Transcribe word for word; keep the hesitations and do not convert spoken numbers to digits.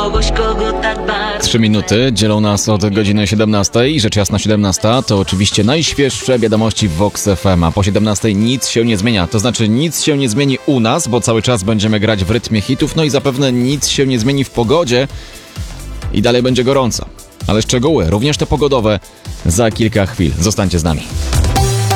kogoś, kogo tak bardzo. Trzy minuty dzielą nas od godziny siedemnastej. Rzecz jasna siedemnasta to oczywiście najświeższe wiadomości w Vox F M, a po siedemnastej nic się nie zmienia. To znaczy nic się nie zmieni u nas, bo cały czas będziemy grać w rytmie hitów, no i zapewne nic się nie zmieni w pogodzie i dalej będzie gorąco. Ale szczegóły, również te pogodowe, za kilka chwil. Zostańcie z nami.